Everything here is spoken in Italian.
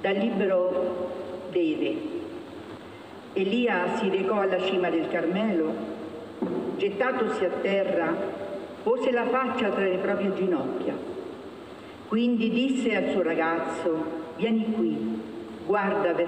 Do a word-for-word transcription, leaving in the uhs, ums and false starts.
Dal libro dei Re. Elia si recò alla cima del Carmelo, gettatosi a terra, pose la faccia tra le proprie ginocchia. Quindi disse al suo ragazzo: vieni qui, guarda verso